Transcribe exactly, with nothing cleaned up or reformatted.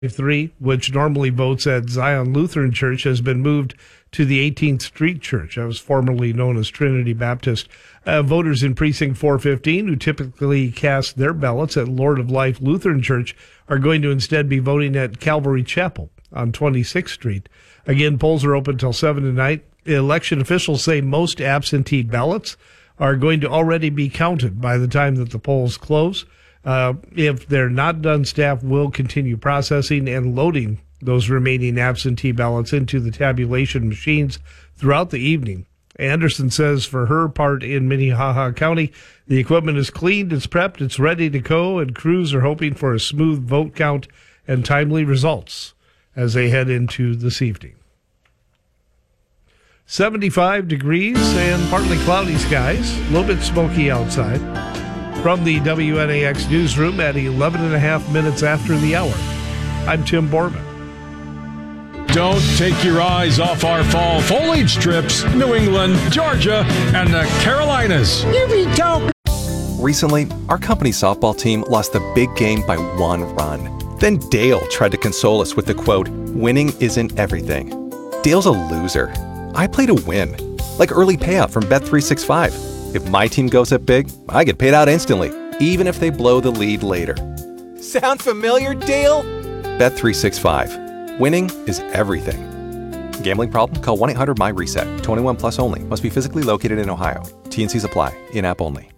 three, which normally votes at Zion Lutheran Church, has been moved to the eighteenth Street Church. That was formerly known as Trinity Baptist. Uh, voters in Precinct four fifteen, who typically cast their ballots at Lord of Life Lutheran Church, are going to instead be voting at Calvary Chapel on twenty-sixth Street. Again, polls are open until seven tonight. Election officials say most absentee ballots are going to already be counted by the time that the polls close. Uh, if they're not done, staff will continue processing and loading those remaining absentee ballots into the tabulation machines throughout the evening. Anderson says for her part in Minnehaha County, the equipment is cleaned, it's prepped, it's ready to go, and crews are hoping for a smooth vote count and timely results as they head into this evening. seventy-five degrees and partly cloudy skies, a little bit smoky outside. From the W N A X newsroom at eleven and a half minutes after the hour, I'm Tim Borman. Don't take your eyes off our fall foliage trips. New England, Georgia, and the Carolinas. You be talk. Recently, our company softball team lost the big game by one run. Then Dale tried to console us with the quote, "Winning isn't everything." Dale's a loser. I play to win. Like early payout from Bet three sixty-five. If my team goes up big, I get paid out instantly, even if they blow the lead later. Sound familiar, Dale? Bet three sixty-five. Winning is everything. Gambling problem? Call one eight hundred M Y RESET. twenty-one plus only. Must be physically located in Ohio. T and C's apply. In-app only.